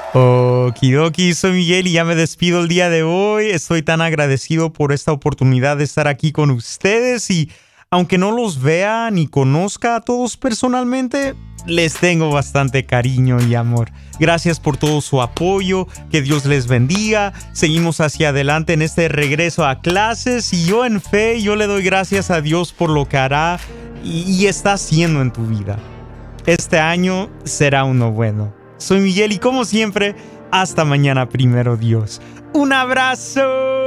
Okidoki, soy Miguel y ya me despido el día de hoy. Estoy tan agradecido por esta oportunidad de estar aquí con ustedes y aunque no los vea ni conozca a todos personalmente, les tengo bastante cariño y amor. Gracias por todo su apoyo, que Dios les bendiga. Seguimos hacia adelante en este regreso a clases y yo en fe, yo le doy gracias a Dios por lo que hará y está haciendo en tu vida. Este año será uno bueno. Soy Miguel y como siempre, hasta mañana primero Dios. ¡Un abrazo!